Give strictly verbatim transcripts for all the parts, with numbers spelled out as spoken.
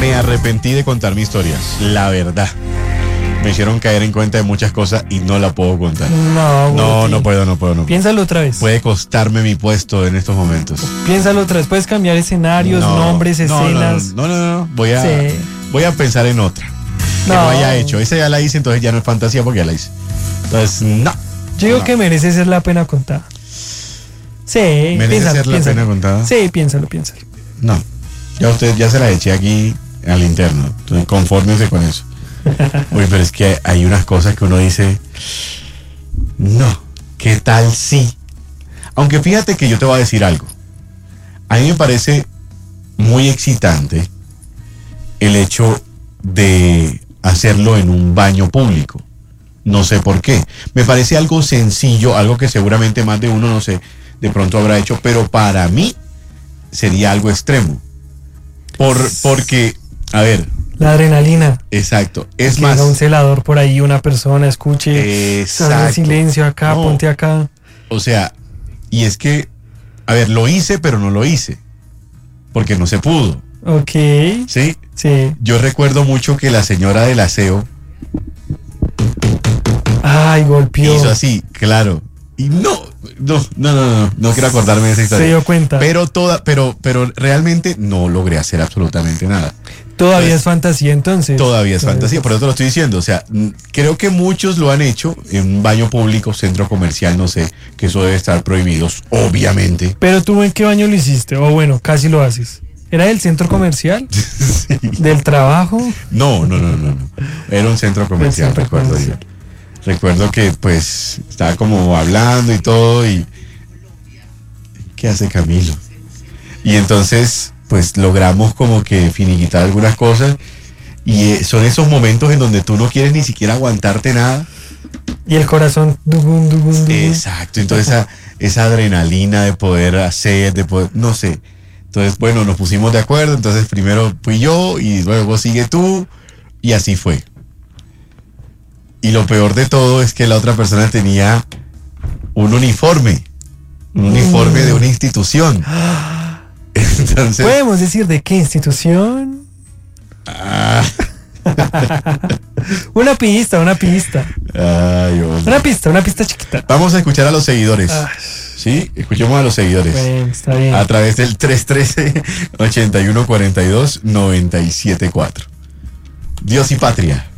me arrepentí de contar mi historia, la verdad. Me hicieron caer en cuenta de muchas cosas y no la puedo contar. No, no, Guti. no puedo, no puedo, no puedo. Piénsalo otra vez. Puede costarme mi puesto en estos momentos. Piénsalo otra vez. Puedes cambiar escenarios, No, nombres, no, escenas. No, no, no, no, no. Voy a, Sí. voy a pensar en otra. Que no. no haya hecho. Esa ya la hice, entonces ya no es fantasía porque ya la hice. Entonces, no. Yo digo no. que merece ser la pena contada. Sí, ¿Merece piénsalo, ser la piénsalo. pena contada? Sí, piénsalo, piénsalo. No. Ya usted ya se la eché aquí al interno. Entonces, confórmese con eso. Uy, pero es que hay unas cosas que uno dice, no, ¿qué tal si? Aunque fíjate que yo te voy a decir algo. A mí me parece muy excitante el hecho de hacerlo en un baño público. No sé por qué. Me parece algo sencillo, algo que seguramente más de uno, no sé, de pronto habrá hecho, pero para mí sería algo extremo. Por, porque, a ver... La adrenalina. Exacto. Es que más. un celador por ahí, una persona, escuche. Exacto. En silencio acá, no. ponte acá. O sea, y es que, a ver, lo hice, pero no lo hice. Porque no se pudo. Ok. ¿Sí? Sí. Yo recuerdo mucho que la señora del aseo. Ay, golpeó. Hizo así, claro. Y no, no, no, no, no, no quiero acordarme de esa historia. Se dio cuenta. Pero toda, pero, pero realmente no logré hacer absolutamente nada. Todavía Entonces, es fantasía entonces. Todavía es Todavía fantasía, por eso te lo estoy diciendo. O sea, creo que muchos lo han hecho en un baño público, centro comercial, no sé, que eso debe estar prohibido, obviamente. Pero tú, ¿en qué baño lo hiciste? O bueno, casi lo haces. ¿Era del centro comercial? Sí. ¿Del trabajo? No, no, no, no, no. Era un centro comercial, centro recuerdo comercial. yo. Recuerdo que pues estaba como hablando y todo y... ¿Qué hace Camilo? Y entonces pues logramos como que finiquitar algunas cosas y eh, son esos momentos en donde tú no quieres ni siquiera aguantarte nada. Y el corazón... Dugun, dugun, dugun. Exacto, entonces esa, esa adrenalina de poder hacer, de poder, no sé. Entonces, bueno, nos pusimos de acuerdo, entonces primero fui yo y luego sigue tú y así fue. Y lo peor de todo es que la otra persona tenía un uniforme, un uniforme de una institución. Entonces, ¿podemos decir de qué institución? ah, Una pista, una pista. ay, hombre. Una pista, una pista chiquita. Vamos a escuchar a los seguidores. Ah. Sí, escuchemos a los seguidores. Bueno, está bien. A través del tres uno tres, ochenta y uno cuarenta y dos, noventa y siete cuatro. Dios y patria.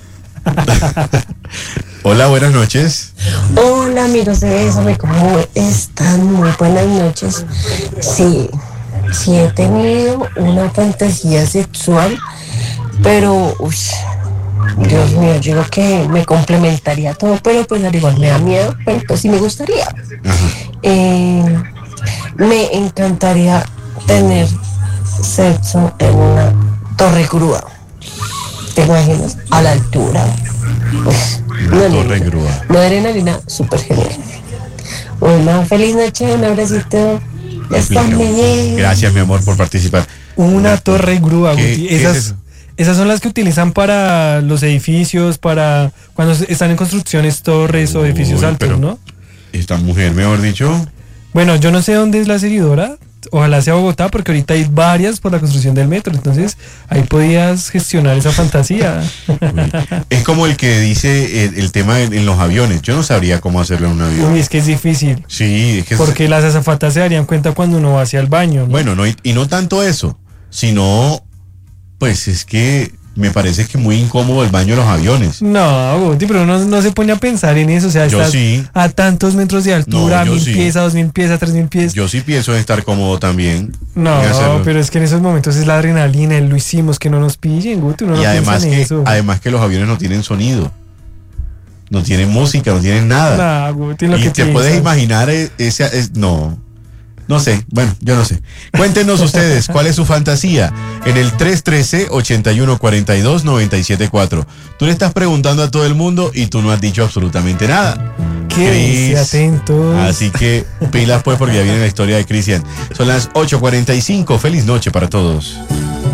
Hola, buenas noches. Hola amigos de Bésame, ¿cómo están? Muy buenas noches. Sí, sí he tenido una fantasía sexual, pero, uy, Dios mío, yo creo que me complementaría todo, pero pues al igual me da miedo, pero pues sí me gustaría. Eh, me encantaría tener sexo en una torre grúa. ¿Te imaginas? A la altura. Pues, Una torre grúa. una adrenalina súper genial. Una feliz noche, un abracito. Están bien. Gracias, mi amor, por participar. Una torre grúa, ¿Qué- Guti. qué es Esas, eso? esas son las que utilizan para los edificios, para cuando están en construcciones, torres o edificios Uy, altos, pero- ¿no? Esta mujer, mejor dicho. Bueno, yo no sé dónde es la seguidora. Ojalá sea Bogotá, porque ahorita hay varias por la construcción del metro. Entonces, ahí podías gestionar esa fantasía. Es como el que dice el, el tema en, en los aviones. Yo no sabría cómo hacerlo en un avión. Uy, es que es difícil. Sí, es que es- Porque las azafatas se darían cuenta cuando uno va hacia el baño, ¿no? bueno, no, y, y no tanto eso, sino, pues es que me parece que muy incómodo el baño de los aviones. No, Guti, pero no, no se pone a pensar en eso. O sea, Yo estás sí. a tantos metros de altura, No, yo mil sí. pies, a dos mil pies, a tres mil pies. Yo sí pienso en estar cómodo también. No, en hacerlo. pero es que en esos momentos es la adrenalina, el lo hicimos, que no nos pillen, Guti, uno no Y además piensa en que, eso. además que los aviones no tienen sonido. No tienen música, no tienen nada. Nah, Guti, lo y que te puedes piensas. imaginar e- ese, es, no, no sé, bueno, yo no sé. Cuéntenos ustedes cuál es su fantasía en el tres uno tres, ochenta y uno cuarenta y dos, noventa y siete cuatro. Tú le estás preguntando a todo el mundo y tú no has dicho absolutamente nada. ¿Qué dice? Cris. Atentos. Así que pilas pues porque ya viene la historia de Cristian. Son las ocho cuarenta y cinco. Feliz noche para todos.